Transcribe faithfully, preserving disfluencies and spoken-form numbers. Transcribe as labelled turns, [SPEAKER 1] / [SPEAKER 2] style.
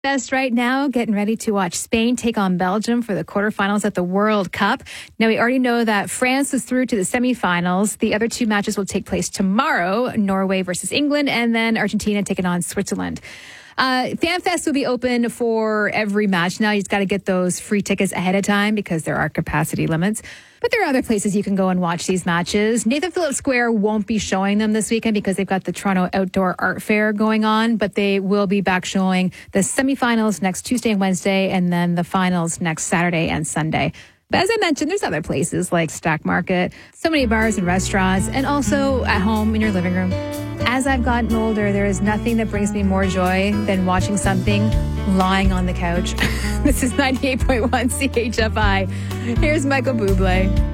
[SPEAKER 1] Best right now, getting ready to watch Spain take on Belgium for the quarterfinals at the World Cup. Now, we already know that France is through to the semifinals. The other two matches will take place tomorrow, Norway versus England, and then Argentina taking on Switzerland. Uh, FanFest will be open for every match now. You just got to get those free tickets ahead of time because there are capacity limits. But there are other places you can go and watch these matches. Nathan Phillips Square won't be showing them this weekend because they've got the Toronto Outdoor Art Fair going on, but they will be back showing the semifinals next Tuesday and Wednesday, and then the finals next Saturday and Sunday. But as I mentioned, there's other places like Stack Market, so many bars and restaurants, and also at home in your living room. As I've gotten older, there is nothing that brings me more joy than watching something lying on the couch. This is ninety-eight point one C H F I. Here's Michael Bublé.